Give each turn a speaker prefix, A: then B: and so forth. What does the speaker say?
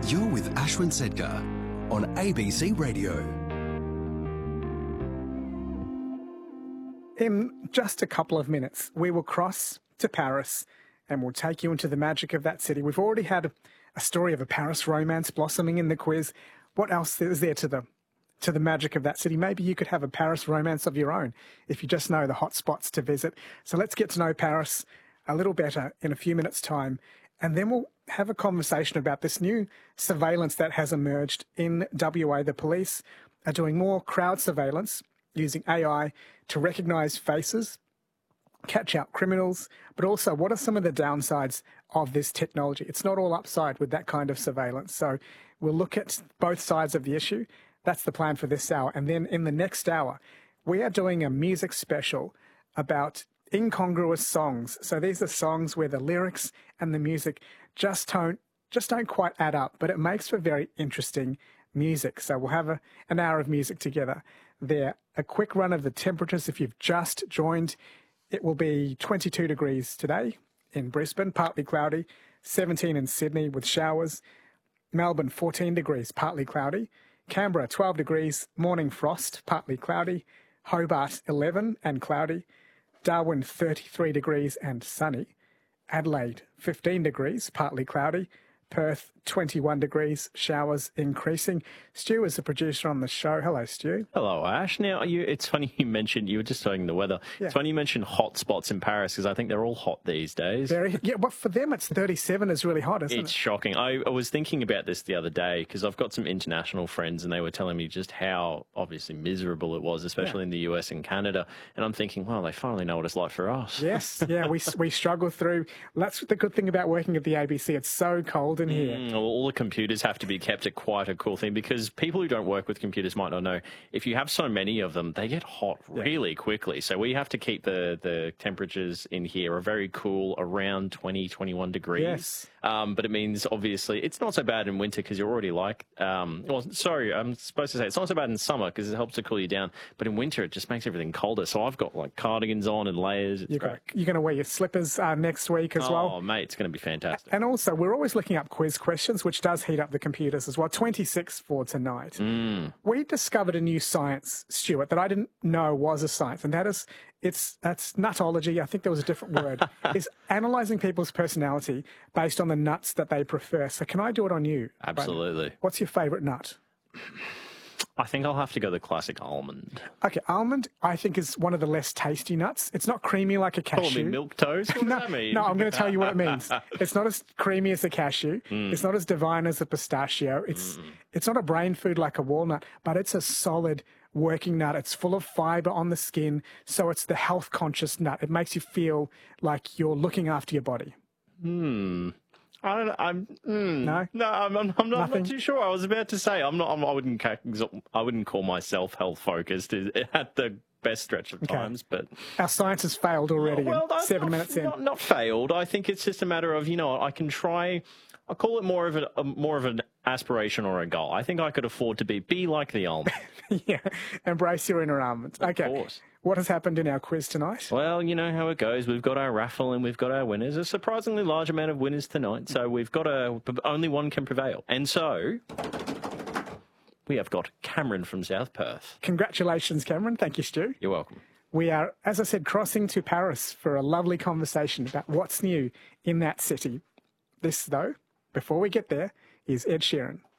A: You're with Ashwin Sedkar on ABC Radio.
B: In just a couple of minutes, we will cross to Paris and we'll take you into the magic of that city. We've already had a story of a Paris romance blossoming in the quiz. What else is there to the magic of that city? Maybe you could have a Paris romance of your own if you just know the hot spots to visit. So let's get to know Paris a little better in a few minutes' time, and then we'll have a conversation about this new surveillance that has emerged in WA. The police are doing more crowd surveillance using AI to recognise faces, catch out criminals, but also what are some of the downsides of this technology? It's not all upside with that kind of surveillance. So we'll look at both sides of the issue. That's the plan for this hour. And then in the next hour, we are doing a music special about incongruous songs. So these are songs where the lyrics and the music just don't quite add up, but it makes for very interesting music. So we'll have an hour of music together there. A quick run of the temperatures if you've just joined. It will be 22 degrees today in Brisbane, partly cloudy, 17 in Sydney with showers, Melbourne 14 degrees, partly cloudy, Canberra 12 degrees, morning frost, partly cloudy, Hobart 11 and cloudy, Darwin 33 degrees and sunny, Adelaide 15 degrees, partly cloudy, Perth 21 degrees, showers increasing. Stu is the producer on the show. Hello, Stu.
C: Hello, Ash. Now, it's funny you mentioned, you were just talking the weather. Yeah. It's funny you mentioned hot spots in Paris because I think they're all hot these days.
B: Yeah, but for them it's 37 is really hot, isn't it?
C: It's shocking. I was thinking about this the other day because I've got some international friends and they were telling me just how obviously miserable it was, especially in the US and Canada. And I'm thinking, well, they finally know what it's like for us.
B: Yes, yeah, we struggle through. That's the good thing about working at the ABC. It's so cold in here.
C: All the computers have to be kept at quite a cool thing because people who don't work with computers might not know, if you have so many of them, they get hot really quickly. So we have to keep the temperatures in here are very cool, around 20, 21 degrees.
B: Yes.
C: But it means, obviously, it's not so bad in winter because you're already like, I'm supposed to say it's not so bad in summer because it helps to cool you down. But in winter, it just makes everything colder. So I've got like cardigans on and layers. You're going
B: to wear your slippers next week as well.
C: Oh, mate, it's going to be fantastic.
B: And also, we're always looking up quiz questions, which does heat up the computers as well. 26 for tonight. We discovered a new science, Stuart, that I didn't know was a science, and that's nutology. I think there was a different word. Is analysing people's personality based on the nuts that they prefer. So can I do it on you?
C: Absolutely.
B: Right? What's your favourite nut?
C: I think I'll have to go the classic almond.
B: Okay, almond I think is one of the less tasty nuts. It's not creamy like a cashew.
C: Call me milk toast? What does that mean?
B: No, I'm going to tell you what it means. It's not as creamy as a cashew. It's not as divine as a pistachio. It's not a brain food like a walnut, but it's a solid working nut. It's full of fibre on the skin, so it's the health-conscious nut. It makes you feel like you're looking after your body.
C: No, I'm
B: Nothing?
C: not too sure. I was about to say I wouldn't call myself health focused at the best stretch of times, but
B: our science has failed already. Well, 7 minutes in.
C: Not failed. I think it's just a matter of I can try. I call it more of an aspiration or a goal. I think I could afford to be like the almond.
B: Yeah, embrace your inner almond. Okay.
C: Of course.
B: What has happened in our quiz tonight?
C: Well, you know how it goes. We've got our raffle and we've got our winners. A surprisingly large amount of winners tonight. So we've got only one can prevail. And so we have got Cameron from South Perth.
B: Congratulations, Cameron. Thank you, Stu.
C: You're welcome.
B: We are, as I said, crossing to Paris for a lovely conversation about what's new in that city. This, though, before we get there, is Ed Sheeran.